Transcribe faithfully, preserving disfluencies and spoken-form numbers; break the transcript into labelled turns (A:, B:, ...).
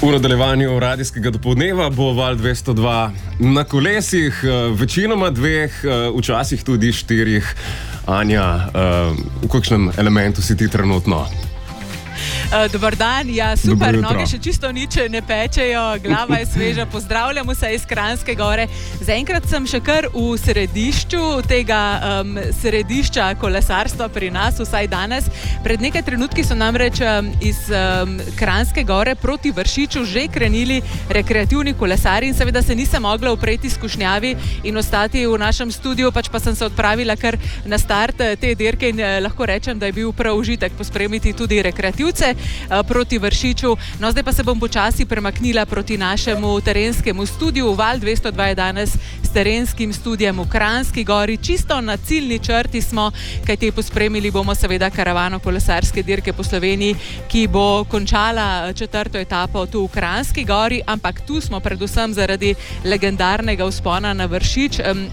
A: V nadaljevanju radijskega dopoldneva bo Val dvesto dva na kolesih, večinoma dveh, včasih tudi štirih. Anja, v kakšnem elementu si ti trenutno?
B: Uh, dobar dan, ja, super, noge še čisto nič ne pečejo, glava je sveža, pozdravljamo se iz Kranjske Gore. Zaenkrat sem še kar v središču tega um, središča kolesarstva pri nas, vsaj danes. Pred nekaj trenutki so namreč um, iz um, Kranjske Gore proti Vršiču že krenili rekreativni kolesari in seveda se nisem mogla upreti skušnjavi in ostati v našem studiu, pač pa sem se odpravila kar na start te dirke in eh, lahko rečem, da je bil prav užitek pospremiti tudi rekreativce proti Vršiču. No, zdaj pa se bom počasi premaknila proti našemu terenskemu studiu. Val dvesto dva je danes s terenskim studijem v Kranjski Gori. Čisto na ciljni črti smo, kajti pospremili bomo seveda karavano kolesarske dirke po Sloveniji, ki bo končala četrto etapo tu v Kranjski Gori, ampak tu smo predvsem zaradi legendarnega vzpona na Vršič.